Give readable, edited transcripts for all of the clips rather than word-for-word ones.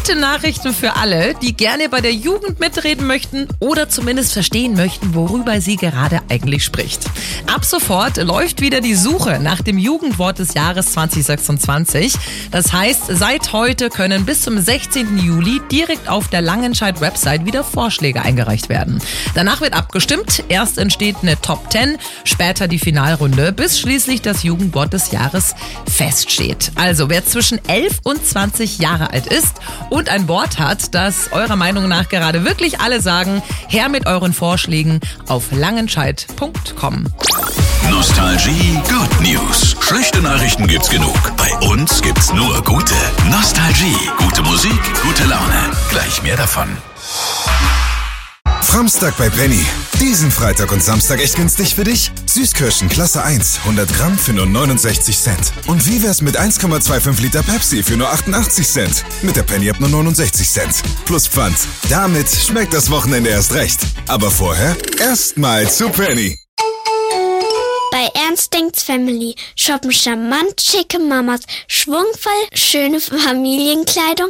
gute Nachrichten für alle, die gerne bei der Jugend mitreden möchten oder zumindest verstehen möchten, worüber sie gerade eigentlich spricht. Ab sofort läuft wieder die Suche nach dem Jugendwort des Jahres 2026. Das heißt, seit heute können bis zum 16. Juli direkt auf der Langenscheidt-Website wieder Vorschläge eingereicht werden. Danach wird abgestimmt. Erst entsteht eine Top 10, später die Finalrunde, bis schließlich das Jugendwort des Jahres feststeht. Also wer zwischen 11 und 20 Jahre alt ist und ein Wort hat, das eurer Meinung nach gerade wirklich alle sagen, her mit euren Vorschlägen auf langenscheidt.com. Nostalgie Good News. Schlechte Nachrichten gibt's genug. Bei uns gibt's nur gute. Nostalgie. Gute Musik, gute Laune. Gleich mehr davon. Framstag bei Penny. Diesen Freitag und Samstag echt günstig für dich? Süßkirschen Klasse 1, 100 Gramm für nur 69 Cent. Und wie wär's mit 1,25 Liter Pepsi für nur 88 Cent? Mit der Penny ab nur 69 Cent. Plus Pfand. Damit schmeckt das Wochenende erst recht. Aber vorher erstmal zu Penny. Bei Ernst denkt's Family shoppen charmant schicke Mamas, schwungvoll schöne Familienkleidung,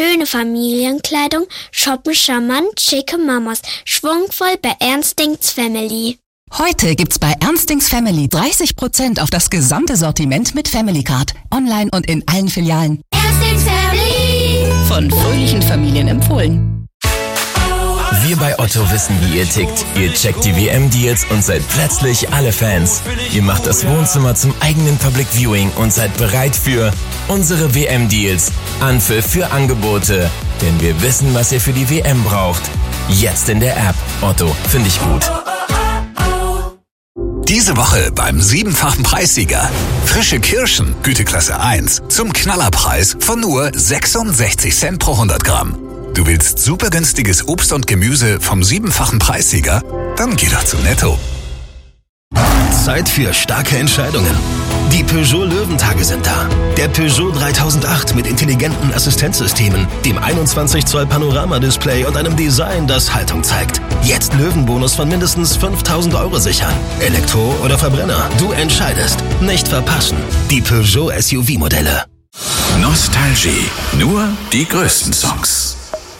shoppen charmant schicke Mamas, schwungvoll bei Ernst denkt's Family. Heute gibt's bei Ernst denkt's Family 30% auf das gesamte Sortiment mit Family Card. Online und in allen Filialen. Ernst denkt's Family. Von fröhlichen Familien empfohlen. Wir bei Otto wissen, wie ihr tickt. Ihr checkt die WM-Deals und seid plötzlich alle Fans. Ihr macht das Wohnzimmer zum eigenen Public Viewing und seid bereit für unsere WM-Deals. Anpfiff für Angebote. Denn wir wissen, was ihr für die WM braucht. Jetzt in der App. Otto, finde ich gut. Diese Woche beim 7-fachen Preissieger. Frische Kirschen, Güteklasse 1, zum Knallerpreis von nur 66 Cent pro 100 Gramm. Du willst super günstiges Obst und Gemüse vom 7-fachen Preissieger? Dann geh doch zu Netto. Zeit für starke Entscheidungen. Die Peugeot Löwentage sind da. Der Peugeot 3008 mit intelligenten Assistenzsystemen, dem 21 Zoll Panoramadisplay und einem Design, das Haltung zeigt. Jetzt Löwenbonus von mindestens 5.000 Euro sichern. Elektro oder Verbrenner, du entscheidest. Nicht verpassen. Die Peugeot SUV-Modelle. Nostalgie. Nur die größten Songs.